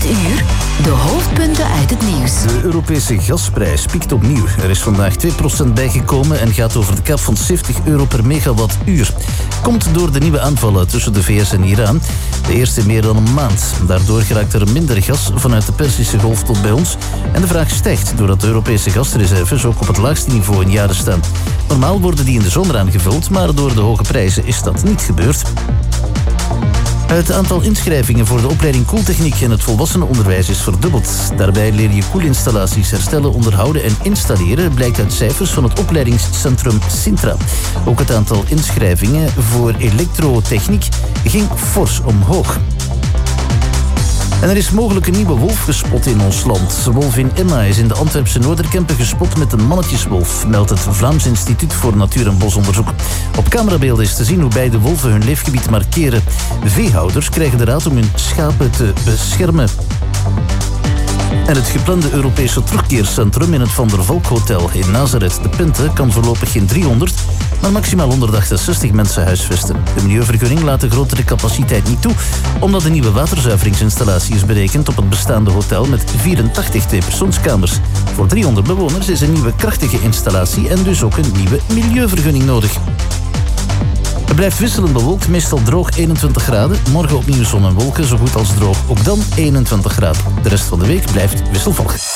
uur, de hoofdpunten uit het nieuws. De Europese gasprijs piekt opnieuw. Er is vandaag 2% bijgekomen en gaat over de cap van €70 per megawattuur. Komt door de nieuwe aanvallen tussen de VS en Iran. De eerste in meer dan een maand. Daardoor geraakt er minder gas vanuit de Perzische Golf tot bij ons. En de vraag stijgt doordat de Europese gasreserves ook op het laagste niveau in jaren staan. Normaal worden die in de zomer aangevuld, maar door de hoge prijzen is dat niet gebeurd. Het aantal inschrijvingen voor de opleiding koeltechniek in het volwassenenonderwijs is verdubbeld. Daarbij leer je koelinstallaties herstellen, onderhouden en installeren, blijkt uit cijfers van het opleidingscentrum Sintra. Ook het aantal inschrijvingen voor elektrotechniek ging fors omhoog. En er is mogelijk een nieuwe wolf gespot in ons land. De wolvin Emma is in de Antwerpse Noorderkempen gespot met een mannetjeswolf, meldt het Vlaams Instituut voor Natuur- en Bosonderzoek. Op camerabeelden is te zien hoe beide wolven hun leefgebied markeren. Veehouders krijgen de raad om hun schapen te beschermen. En het geplande Europese terugkeercentrum in het Van der Valk Hotel in Nazareth, de Pinte, kan voorlopig geen 300, maar maximaal 168 mensen huisvesten. De milieuvergunning laat de grotere capaciteit niet toe, omdat de nieuwe waterzuiveringsinstallatie is berekend op het bestaande hotel met 84 tweepersoonskamers. Voor 300 bewoners is een nieuwe krachtige installatie en dus ook een nieuwe milieuvergunning nodig. Het blijft wisselend bewolkt, meestal droog 21 graden. Morgen opnieuw zon en wolken, zo goed als droog. Ook dan 21 graden. De rest van de week blijft wisselvallig.